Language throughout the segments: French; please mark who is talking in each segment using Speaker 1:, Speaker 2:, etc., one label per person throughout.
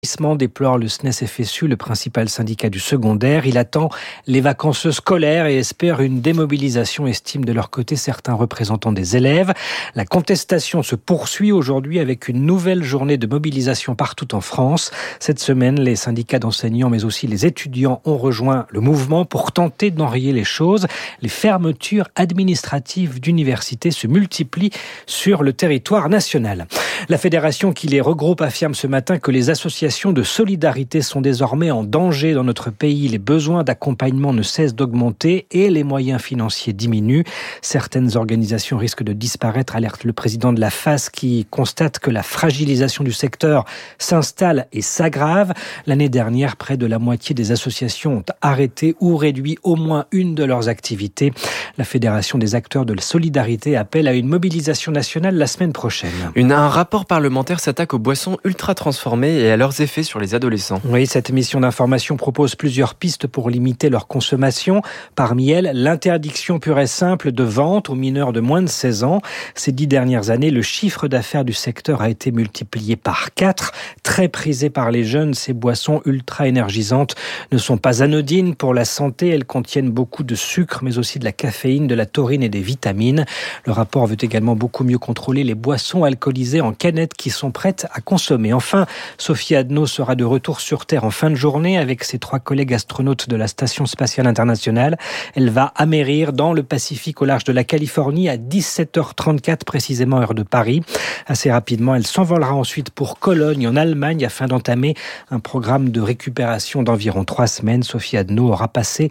Speaker 1: Déplore le SNES-FSU, le principal syndicat du secondaire. Il attend les vacances scolaires et espère une démobilisation, estiment de leur côté certains représentants des élèves. La contestation se poursuit aujourd'hui avec une nouvelle journée de mobilisation partout en France. Cette semaine, les syndicats d'enseignants mais aussi les étudiants ont rejoint le mouvement pour tenter d'enrayer les choses. Les fermetures administratives d'universités se multiplient sur le territoire national. La fédération qui les regroupe affirme ce matin que les associations de solidarité sont désormais en danger dans notre pays. Les besoins d'accompagnement ne cessent d'augmenter et les moyens financiers diminuent. Certaines organisations risquent de disparaître, alerte le président de la FAS qui constate que la fragilisation du secteur s'installe et s'aggrave. L'année dernière, près de la moitié des associations ont arrêté ou réduit au moins une de leurs activités. La Fédération des acteurs de la solidarité appelle à une mobilisation nationale la semaine prochaine.
Speaker 2: Un rapport parlementaire s'attaque aux boissons ultra transformées et à leurs effets sur les adolescents.
Speaker 1: Oui, cette mission d'information propose plusieurs pistes pour limiter leur consommation. Parmi elles, l'interdiction pure et simple de vente aux mineurs de moins de 16 ans. Ces 10 dernières années, le chiffre d'affaires du secteur a été multiplié par 4. Très prisées par les jeunes, ces boissons ultra énergisantes ne sont pas anodines pour la santé. Elles contiennent beaucoup de sucre, mais aussi de la caféine, de la taurine et des vitamines. Le rapport veut également beaucoup mieux contrôler les boissons alcoolisées en canettes qui sont prêtes à consommer. Enfin, Sophie Adno sera de retour sur Terre en fin de journée avec ses 3 collègues astronautes de la Station spatiale internationale. Elle va amérir dans le Pacifique au large de la Californie à 17h34 précisément heure de Paris. Assez rapidement, elle s'envolera ensuite pour Cologne en Allemagne afin d'entamer un programme de récupération d'environ 3 semaines. Sophie Adno aura passé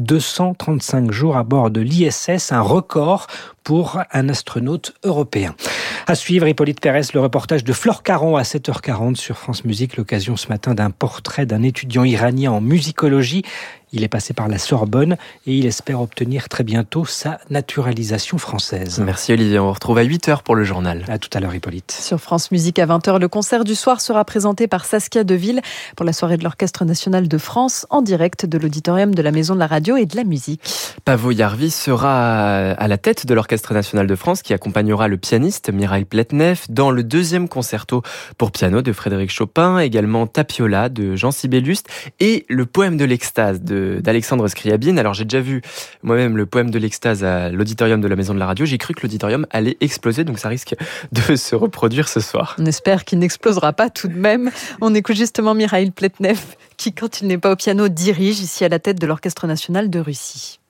Speaker 1: 235 jours à bord de l'ISS, un record pour un astronaute européen. À suivre, Hippolyte Pérès, le reportage de Flore Caron à 7h40 sur France Musique. L'occasion ce matin d'un portrait d'un étudiant iranien en musicologie. Il est passé par la Sorbonne et il espère obtenir très bientôt sa naturalisation française.
Speaker 2: Merci Olivier, on vous retrouve à 8h pour le journal.
Speaker 1: À tout à l'heure Hippolyte.
Speaker 3: Sur France Musique à 20h, le concert du soir sera présenté par Saskia Deville pour la soirée de l'Orchestre National de France en direct de l'auditorium de la Maison de la Radio et de la Musique.
Speaker 2: Paavo Järvi sera à la tête de l'Orchestre National de France qui accompagnera le pianiste Mikhail Pletnev dans le 2e concerto pour piano de Frédéric Chopin, également Tapiola de Jean Sibelius et le poème de l'extase d'Alexandre Scriabine. Alors j'ai déjà vu moi-même le poème de l'extase à l'auditorium de la Maison de la Radio. J'ai cru que l'auditorium allait exploser, donc ça risque de se reproduire ce soir.
Speaker 3: On espère qu'il n'explosera pas tout de même. On écoute justement Mikhail Pletnev qui, quand il n'est pas au piano, dirige ici à la tête de l'Orchestre National de Russie.